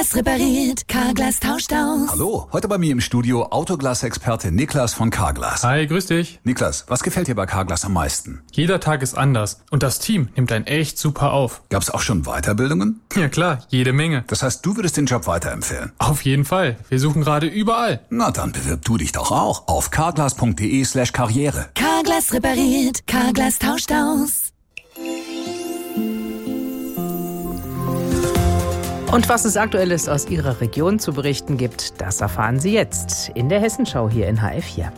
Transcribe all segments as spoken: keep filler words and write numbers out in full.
Carglass repariert, Carglass tauscht aus. Hallo, heute bei mir im Studio Autoglas-Experte Niklas von Carglass. Hi, grüß dich. Niklas, was gefällt dir bei Carglass am meisten? Jeder Tag ist anders und das Team nimmt einen echt super auf. Gab's auch schon Weiterbildungen? Ja klar, jede Menge. Das heißt, du würdest den Job weiterempfehlen? Auf jeden Fall. Wir suchen gerade überall. Na, dann bewirb du dich doch auch auf carglass.de slash karriere. Carglass repariert, Carglass tauscht aus. Und was es Aktuelles aus Ihrer Region zu berichten gibt, das erfahren Sie jetzt in der Hessenschau hier in H R vier.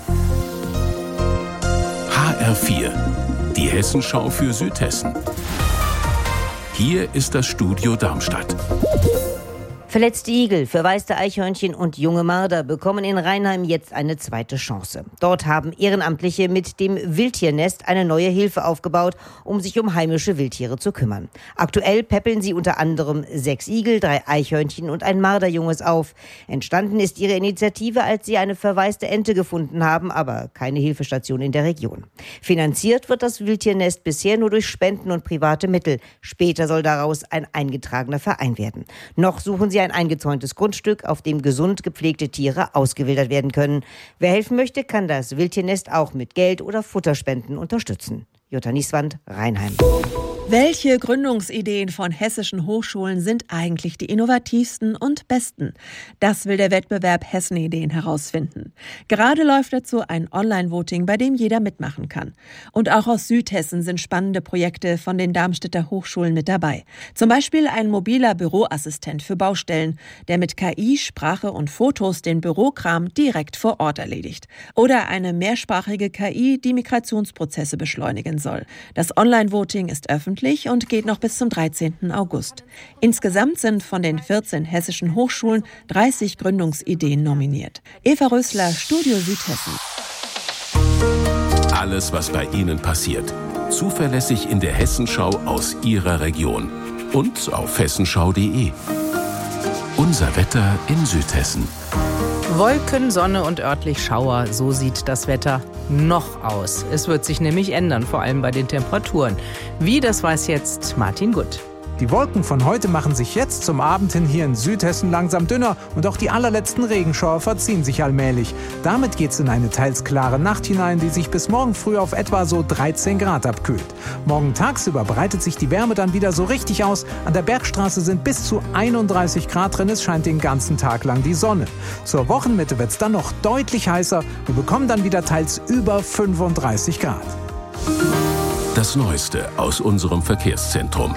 H R vier, die Hessenschau für Südhessen. Hier ist das Studio Darmstadt. Verletzte Igel, verwaiste Eichhörnchen und junge Marder bekommen in Rheinheim jetzt eine zweite Chance. Dort haben Ehrenamtliche mit dem Wildtiernest eine neue Hilfe aufgebaut, um sich um heimische Wildtiere zu kümmern. Aktuell päppeln sie unter anderem sechs Igel, drei Eichhörnchen und ein Marderjunges auf. Entstanden ist ihre Initiative, als sie eine verwaiste Ente gefunden haben, aber keine Hilfestation in der Region. Finanziert wird das Wildtiernest bisher nur durch Spenden und private Mittel. Später soll daraus ein eingetragener Verein werden. Noch suchen sie ein eingezäuntes Grundstück, auf dem gesund gepflegte Tiere ausgewildert werden können. Wer helfen möchte, kann das Wildtiernest auch mit Geld oder Futterspenden unterstützen. Jutta Nieswand, Rheinheim. Welche Gründungsideen von hessischen Hochschulen sind eigentlich die innovativsten und besten? Das will der Wettbewerb Hessen-Ideen herausfinden. Gerade läuft dazu ein Online-Voting, bei dem jeder mitmachen kann. Und auch aus Südhessen sind spannende Projekte von den Darmstädter Hochschulen mit dabei. Zum Beispiel ein mobiler Büroassistent für Baustellen, der mit K I, Sprache und Fotos den Bürokram direkt vor Ort erledigt. Oder eine mehrsprachige K I, die Migrationsprozesse beschleunigen soll. Das Online-Voting ist öffentlich und geht noch bis zum dreizehnten August. Insgesamt sind von den vierzehn hessischen Hochschulen dreißig Gründungsideen nominiert. Eva Rösler, Studio Südhessen. Alles, was bei Ihnen passiert. Zuverlässig in der Hessenschau aus Ihrer Region. Und auf hessenschau punkt de. Unser Wetter in Südhessen. Wolken, Sonne und örtlich Schauer, so sieht das Wetter noch aus. Es wird sich nämlich ändern, vor allem bei den Temperaturen. Wie, das weiß jetzt Martin Gutt. Die Wolken von heute machen sich jetzt zum Abend hin hier in Südhessen langsam dünner und auch die allerletzten Regenschauer verziehen sich allmählich. Damit geht's in eine teils klare Nacht hinein, die sich bis morgen früh auf etwa so dreizehn Grad abkühlt. Morgen tagsüber breitet sich die Wärme dann wieder so richtig aus. An der Bergstraße sind bis zu einunddreißig Grad drin, es scheint den ganzen Tag lang die Sonne. Zur Wochenmitte wird's dann noch deutlich heißer. Wir bekommen dann wieder teils über fünfunddreißig Grad. Das Neueste aus unserem Verkehrszentrum.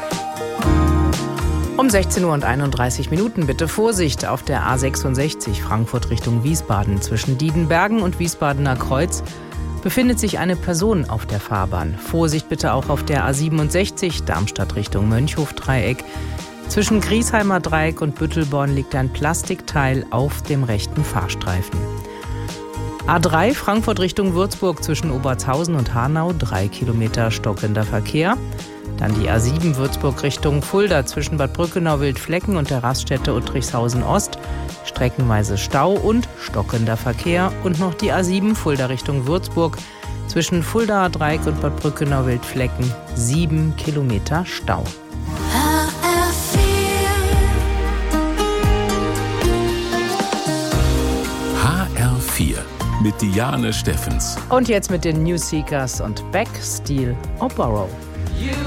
Um sechzehn Uhr und einunddreißig Minuten bitte Vorsicht auf der A sechsundsechzig Frankfurt Richtung Wiesbaden. Zwischen Diedenbergen und Wiesbadener Kreuz befindet sich eine Person auf der Fahrbahn. Vorsicht bitte auch auf der A siebenundsechzig Darmstadt Richtung Mönchhof-Dreieck. Zwischen Griesheimer Dreieck und Büttelborn liegt ein Plastikteil auf dem rechten Fahrstreifen. A drei Frankfurt Richtung Würzburg zwischen Obertshausen und Hanau, drei Kilometer stockender Verkehr. Dann die A sieben Würzburg Richtung Fulda zwischen Bad Brückenau-Wildflecken und der Raststätte Uttrichshausen Ost. Streckenweise Stau und stockender Verkehr. Und noch die A sieben Fulda Richtung Würzburg zwischen Fuldaer Dreieck und Bad Brückenau-Wildflecken. Sieben Kilometer Stau. H R vier. H R vier mit Diane Steffens. Und jetzt mit den New Seekers und Back, Steel or Borrow.